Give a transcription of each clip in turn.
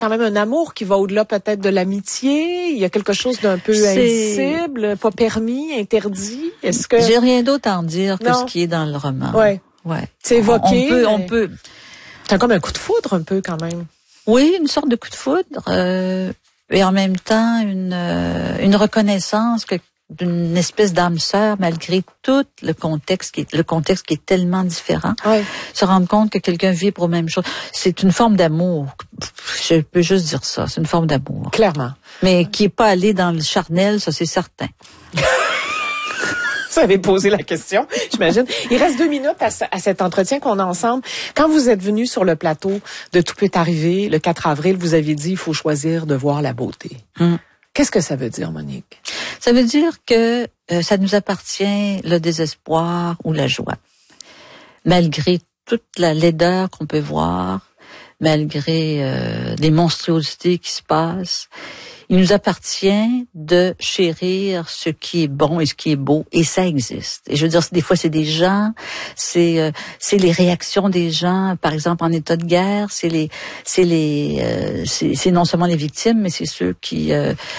quand même un amour qui va au-delà peut-être de l'amitié. Il y a quelque chose d'un peu indicible, pas permis, interdit. Est-ce que... J'ai rien d'autre à en dire que ce qui est dans le roman. Ouais. C'est évoqué. On peut. C'est comme un coup de foudre un peu quand même. Oui, une sorte de coup de foudre. Et en même temps, une reconnaissance d'une espèce d'âme sœur malgré tout le contexte qui est tellement différent. Ouais. Se rendre compte que quelqu'un vibre aux mêmes choses. C'est une forme d'amour. Je peux juste dire ça. C'est une forme d'amour. Clairement. Mais qui est pas allé dans le charnel, ça c'est certain. Vous avez posé la question, j'imagine. Il reste 2 minutes à cet entretien qu'on a ensemble. Quand vous êtes venu sur le plateau de Tout peut arriver, le 4 avril, vous aviez dit il faut choisir de voir la beauté. Qu'est-ce que ça veut dire, Monique? Ça veut dire que ça nous appartient le désespoir ou la joie. Malgré toute la laideur qu'on peut voir, malgré les monstruosités qui se passent, il nous appartient de chérir ce qui est bon et ce qui est beau, et ça existe. Et je veux dire, des fois, c'est des gens, c'est les réactions des gens, par exemple en état de guerre, c'est non seulement les victimes, mais c'est ceux qui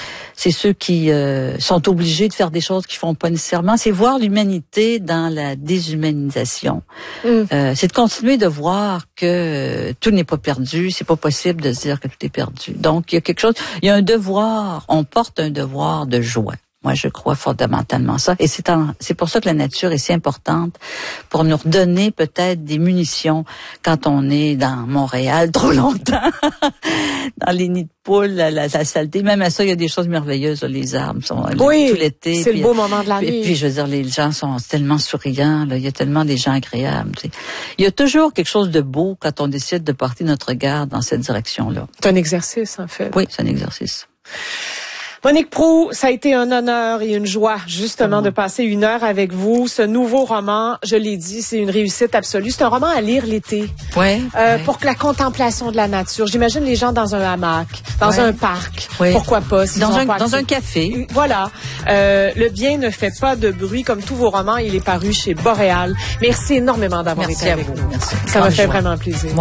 sont obligés de faire des choses qu'ils font pas nécessairement. C'est voir l'humanité dans la déshumanisation. C'est de continuer de voir que tout n'est pas perdu. C'est pas possible de se dire que tout est perdu. Donc, il y a quelque chose, il y a un devoir, on porte un devoir de joie. Moi, je crois fondamentalement ça. Et c'est pour ça que la nature est si importante, pour nous redonner peut-être des munitions quand on est dans Montréal trop longtemps, dans les nids de poules, la saleté. Même à ça, il y a des choses merveilleuses. Les arbres sont tout l'été. C'est le beau moment de l'année. Et puis, je veux dire, les gens sont tellement souriants. Là, il y a tellement des gens agréables. Tu sais. Il y a toujours quelque chose de beau quand on décide de porter notre regard dans cette direction-là. C'est un exercice, en fait. Oui, c'est un exercice. Monique Proulx, ça a été un honneur et une joie, justement, de passer 1 heure avec vous. Ce nouveau roman, je l'ai dit, c'est une réussite absolue. C'est un roman à lire l'été. Pour que la contemplation de la nature. J'imagine les gens dans un hamac, dans un parc. Pourquoi pas? Dans un café. Voilà. Le bien ne fait pas de bruit, comme tous vos romans. Il est paru chez Boréal. Merci énormément d'avoir été avec nous. Merci. Ça m'a fait vraiment plaisir.